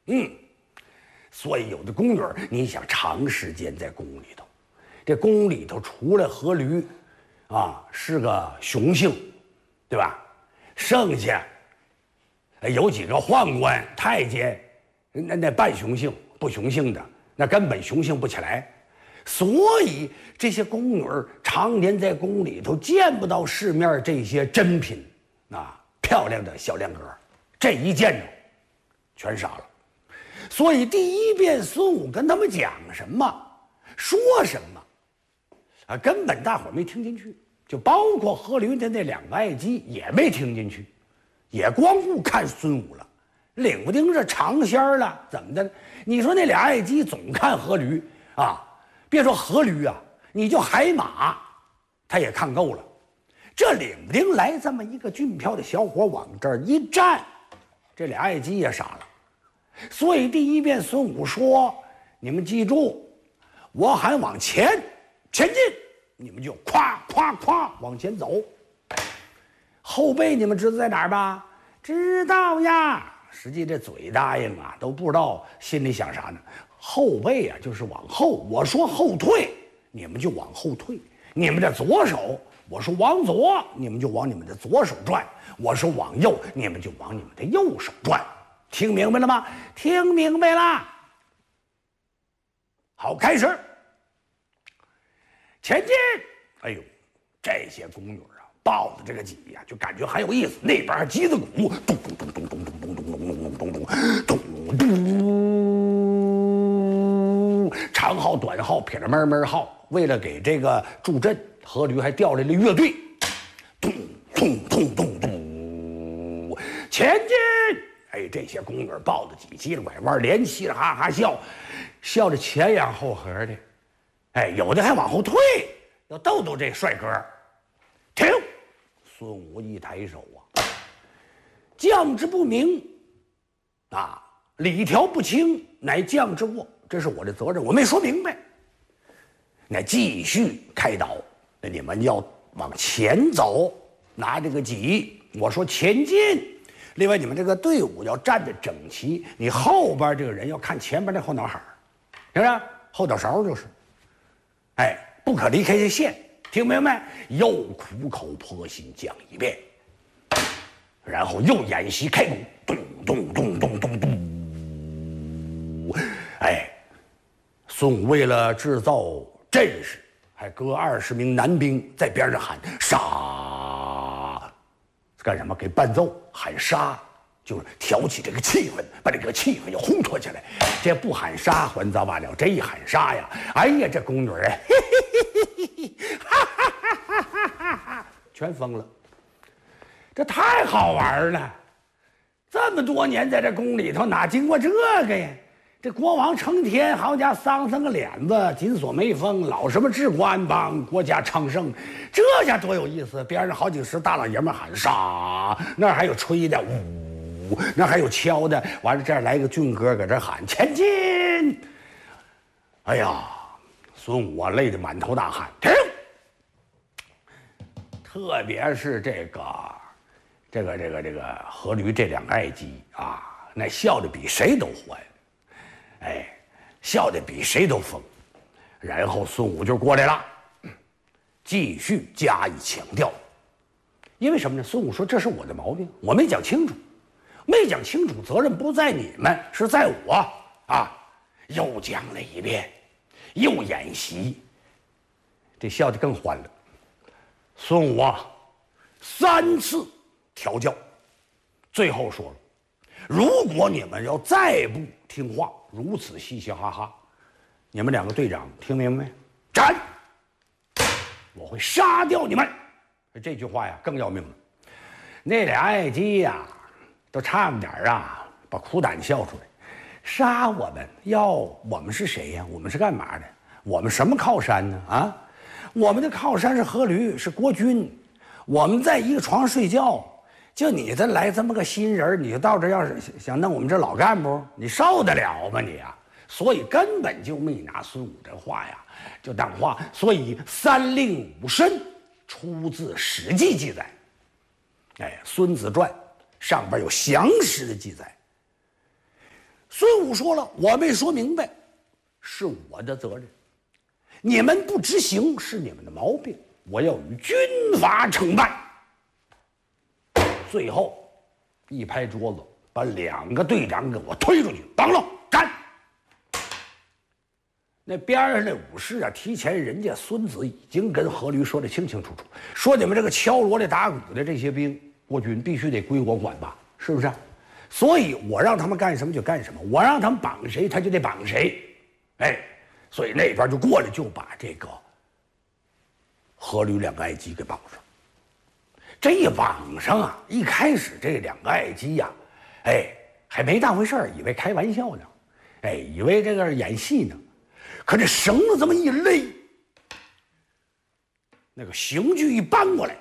所以有的宫女，你想长时间在宫里头，这宫里头除了阖闾，是个雄性，对吧？剩下有几个宦官、太监，那半雄性、不雄性的，那根本雄性不起来。所以这些宫女常年在宫里头见不到世面这些珍品漂亮的小亮哥，这一见着全傻了。所以第一遍孙武跟他们讲什么说什么根本大伙没听进去，就包括阖闾的那2个爱姬也没听进去，也光顾看孙武了，领不定这尝鲜了怎么的？你说那俩爱姬总看阖闾别说阖闾你就海马他也看够了，这领不定来这么一个俊漂的小伙往这儿一站，这俩爱姬也傻了。所以第一遍孙武说，你们记住，我喊往前进，你们就夸夸夸往前走。后背你们知道在哪儿吧？知道呀。实际这嘴答应都不知道心里想啥呢。后背就是往后，我说后退，你们就往后退；你们的左手，我说往左，你们就往你们的左手转；我说往右，你们就往你们的右手转。听明白了吗？听明白了。好，开始。前进。哎呦，这些宫女抱着这个戟就感觉很有意思。那边击子鼓，咚咚咚咚咚咚咚咚咚咚咚咚咚咚，长号、短号、撇着门门号，为了给这个助阵，阖闾还调来了乐队，咚咚咚咚咚，前进。这些宫女抱着戟，急了拐弯，连嘻着哈哈笑，笑着前仰后合的。有的还往后退，要逗逗这帅哥。停！孙武一抬手将之不明理条不清，乃将之过，这是我的责任，我没说明白。那继续开导，那你们要往前走，拿这个戟，我说前进。另外，你们这个队伍要站得整齐，你后边这个人要看前边的后脑海，是不是？后脑勺就是，不可离开这线，听明白？又苦口婆心讲一遍，然后又演习开鼓，咚咚咚咚咚咚。孙武为了制造阵势，还搁20名男兵在边上喊杀。干什么？给伴奏喊杀，就是挑起这个气氛，把这个气氛要烘托起来。这不喊杀还糟罢了，这一喊杀呀，这宫女全疯了。这太好玩了，这么多年在这宫里头哪经过这个呀？这国王成天好家伙丧个脸子，紧锁眉峰，老什么治国安邦，国家昌盛，这下多有意思！边上好几十大老爷们喊杀，那儿还有吹的呜，那儿还有敲的，完了这儿来一个俊哥搁这喊前进。孙武累得满头大汗，停！特别是这个阖闾这2个爱姬那笑得比谁都欢。笑得比谁都疯。然后孙武就过来了，继续加以强调。因为什么呢？孙武说这是我的毛病，我没讲清楚，责任不在你们，是在我又讲了一遍，又演习，这笑得更欢了。孙武3次调教，最后说了，如果你们要再不听话，如此嘻嘻哈哈，你们2个队长听明白没？斩！我会杀掉你们。这句话更要命了。那俩爱姬都差不点把苦胆笑出来。杀我们，我们是谁呀？我们是干嘛的？我们什么靠山呢？我们的靠山是阖闾，是国君。我们在一个床上睡觉，就你这来这么个新人，你就到这要是想弄我们这老干部，你受得了吗你所以根本就没拿孙武这话就当话。所以3令5申出自《史记》记载，《孙子传》上边有详实的记载。 孙武说了，我没说明白，是我的责任。你们不执行是你们的毛病，我要与军法惩办。最后一拍桌子，把2个队长给我推出去，绑了，斩！那边上那武士啊，提前人家孙子已经跟阖闾说得清清楚楚，说你们这个敲锣的打鼓的这些兵，国军必须得归我管吧，是不是？所以我让他们干什么就干什么，我让他们绑谁他就得绑谁，哎，所以那边就过来就把这个阖闾2个爱姬给绑上。这一绑上啊，一开始这2个爱姬呀，哎，还没当回事儿，以为开玩笑呢，哎，以为这个演戏呢。可这绳子这么一勒，那个刑具一搬过来，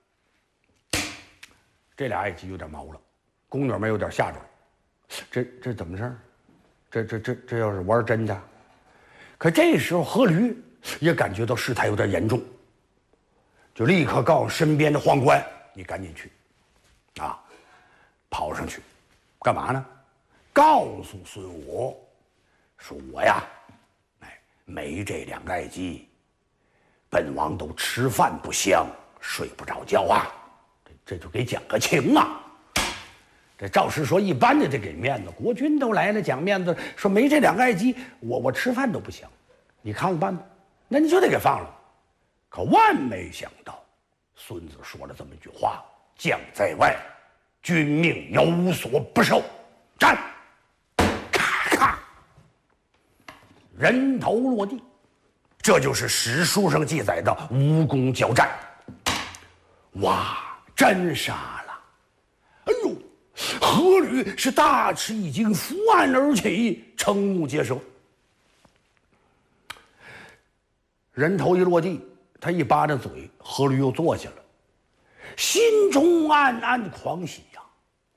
这俩爱姬有点毛了，宫女们有点吓着了，这怎么事儿？这要是玩真的？可这时候阖闾也感觉到事态有点严重，就立刻告诉身边的宦官：“你赶紧去，啊，跑上去，干嘛呢？告诉孙武，说我呀。”没这2个爱姬，本王都吃饭不香，睡不着觉啊！这就给讲个情啊！这赵氏说，一般的这给面子，国军都来了，讲面子，说没这2个爱姬，我吃饭都不香，你看着办吧，那你就得给放了。可万没想到，孙子说了这么一句话：“将在外，君命有所不受。”战！人头落地，这就是史书上记载的蜈蚣交战。哇，真杀了！哎呦，阖闾是大吃一惊，伏案而起，瞠目结舌。人头一落地，他一巴掌嘴，阖闾又坐下了，心中暗暗狂喜呀。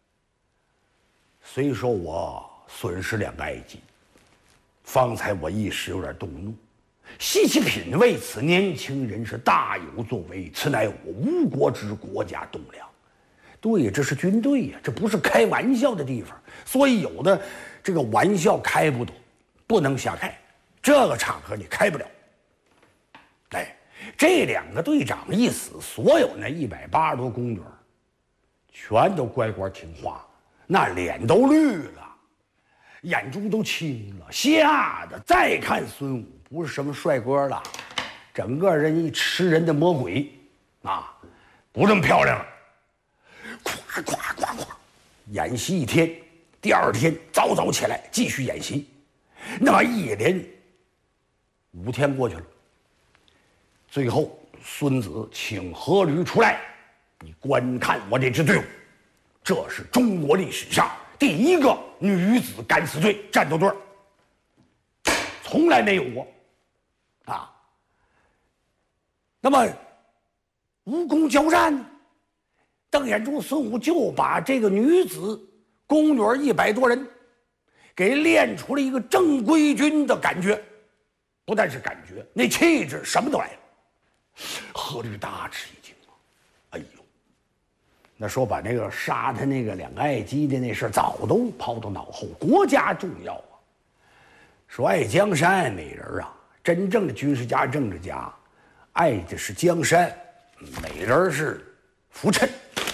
虽说我损失2个爱姬，方才我一时有点动怒，细细品味，此年轻人是大有作为，此乃我吴国之国家栋梁。对，这是军队呀，这不是开玩笑的地方。所以有的这个玩笑开不得，不能瞎开，这个场合你开不了。哎，这2个队长一死，所有那180多宫女全都乖乖听话，那脸都绿了。眼珠都青了，吓得再看孙武不是什么帅哥了，整个人一吃人的魔鬼啊，不这么漂亮了。咵咵咵咵，演习一天，第2天早早起来继续演习，那么一连5天过去了。最后孙子请阖闾出来，你观看我这支队伍，这是中国历史上第1个女子敢死队战斗队，从来没有过啊。那么蜈蚣交战呢？邓眼珠孙武就把这个女子宫女100多人给练出了一个正规军的感觉，不但是感觉，那气质什么都来了。阖闾大吃一惊啊！哎呦，那说把那个杀他那个2个爱姬的那事早都抛到脑后，国家重要啊。说爱江山美人啊，真正的军事家政治家爱的是江山，美人是浮尘，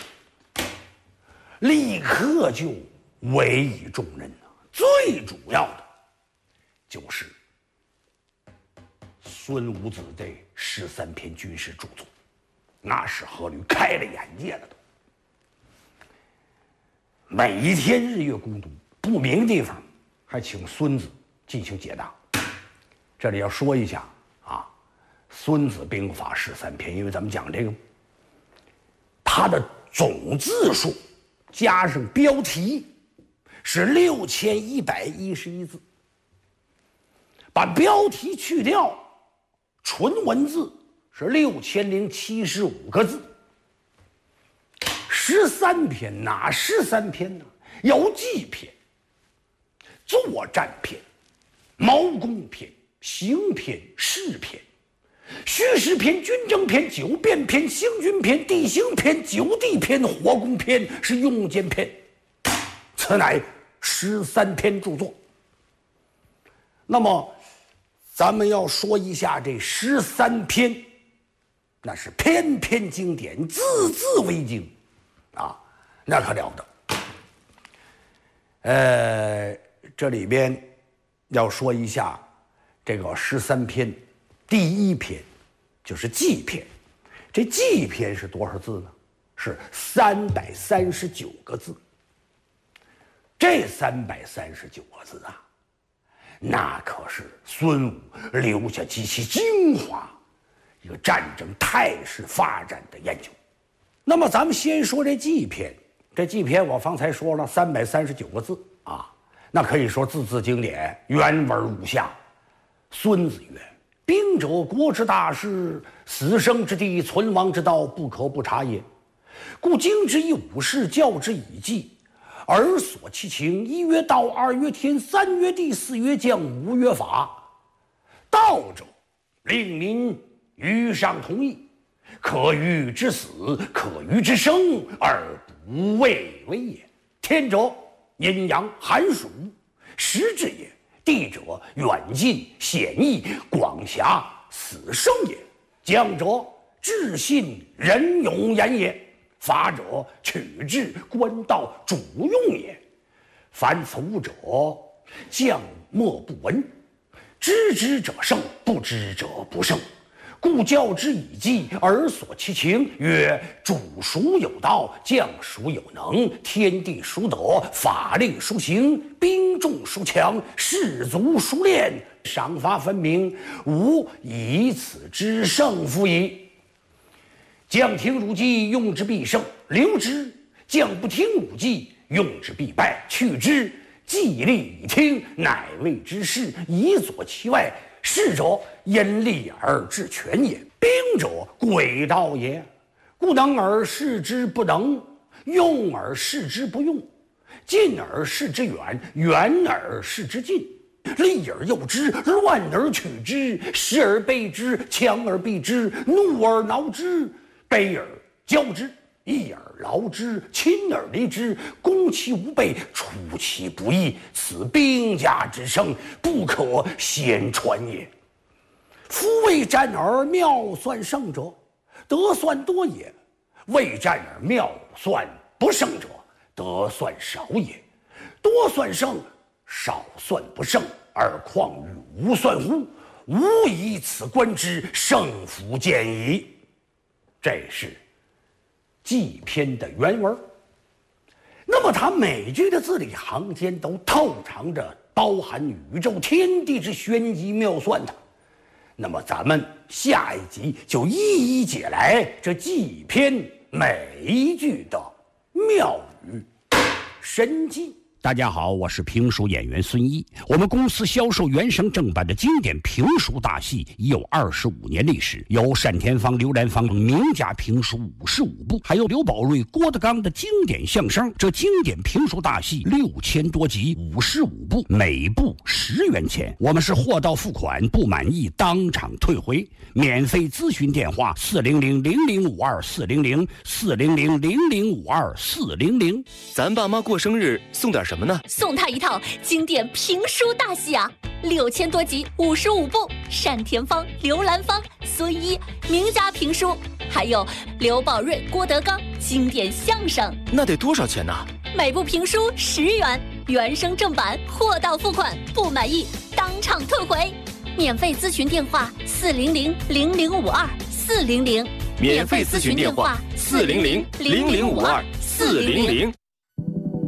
立刻就委以重任啊。最主要的就是孙武子的13篇军事著作，那是阖闾开了眼界了都。每一天日月攻读，不明地方还请孙子进行解答。这里要说一下啊，《孙子兵法》13篇，因为咱们讲这个，它的总字数加上标题是6111字，把标题去掉，纯文字是6075个字。13篇哪13篇呢？游记篇、作战篇、谋攻篇、行篇、事篇、虚实篇、军政篇、九变篇、行军篇、地形篇、九地篇、火攻篇，是用间篇。此乃13篇著作， 那么，咱们要说一下这13篇，那是篇篇经典，字字为经，啊，那可了得。这里边要说一下这个13篇，第一篇就是祭篇。这祭篇是多少字呢？是339个字。这339个字啊，那可是孙武留下极其精华一个战争态势发展的研究。那么咱们先说这祭篇，这祭篇我方才说了339个字啊，那可以说字字经典，原文如下。孙子曰：兵者，国之大事，死生之地，存亡之道，不可不察也。故经之以武士，教之以计，而所其情：1曰道，2曰天，3曰地，4曰将，5曰法。道者，令民于上同意，可与之死，可与之生，而不畏为也。天者，阴阳寒暑，时至也。地者，远近险易，广狭死生也。将者，智信仁勇严也。法者，取志官道主用也。凡此五者，将莫不闻。知之者胜，不知者不胜。故教之以计，而所其情，曰：主孰有道，将孰有能，天地孰得，法令孰行，兵众孰强，士卒孰练，赏罚分明，吾以此之胜负矣。将听汝计，用之必胜；留之，将不听汝计，用之必败。去之，计利以听，乃谓之事，以左其外。士者，因利而治权也；兵者，诡道也。故能而示之不能，用而示之不用，近而示之远，远而示之近。利而诱之，乱而取之，时而备之，强而避之，怒而挠之，卑而骄之，义而劳之，亲而离之，攻其无备，出其不意，此兵家之胜，不可先传也。夫未战而妙算胜者，得算多也；未战而妙算不胜者，得算少也。多算胜，少算不胜，而况于无算乎？吾以此观之，胜负见矣。这是祭篇的原文。那么它每句的字里行间都透藏着包含宇宙天地之玄机妙算的。那么咱们下一集就一一解来这祭篇每一句的妙语神机。 大家好，我是评书演员孙一。我们公司销售原声正版的经典评书大戏已有25年历史，有单田芳、刘兰芳名家评书55部，还有刘宝瑞、郭德纲的经典相声。这经典评书大戏6000多集，55部，每部10元钱。我们是货到付款，不满意当场退回。免费咨询电话400-0052-400，400-0052-400。 咱爸妈过生日送点什么呢？ 送他一套经典评书大戏啊，6000多集，55部，单田芳、刘兰芳、孙一名家评书，还有刘宝瑞、郭德纲经典相声。 那得多少钱呢？ 每部评书10元，原声正版，货到付款，不满意当场退回。免费咨询电话400-0052-400， 免费咨询电话400-0052-400。